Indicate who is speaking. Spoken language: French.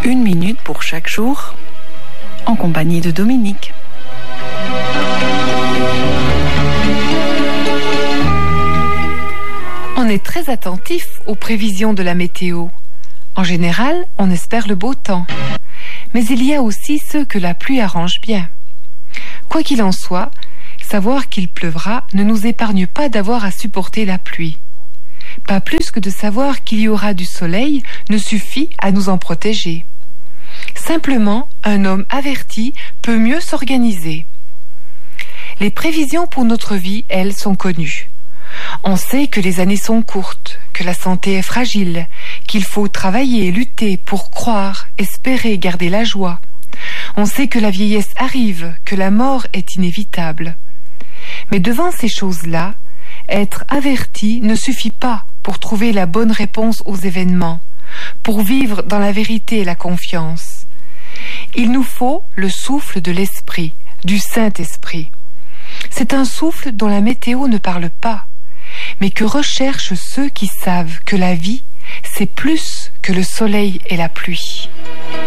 Speaker 1: Une minute pour chaque jour, en compagnie de Dominique.
Speaker 2: On est très attentif aux prévisions de la météo. En général, on espère le beau temps. Mais il y a aussi ceux que la pluie arrange bien. Quoi qu'il en soit, savoir qu'il pleuvra ne nous épargne pas d'avoir à supporter la pluie. Pas plus que de savoir qu'il y aura du soleil ne suffit à nous en protéger. Simplement, un homme averti peut mieux s'organiser. Les prévisions pour notre vie, elles, sont connues. On sait que les années sont courtes, que la santé est fragile, qu'il faut travailler, lutter pour croire, espérer, garder la joie. On sait que la vieillesse arrive, que la mort est inévitable. Mais devant ces choses-là, être averti ne suffit pas pour trouver la bonne réponse aux événements, pour vivre dans la vérité et la confiance. Il nous faut le souffle de l'Esprit, du Saint-Esprit. C'est un souffle dont la météo ne parle pas, mais que recherchent ceux qui savent que la vie, c'est plus que le soleil et la pluie.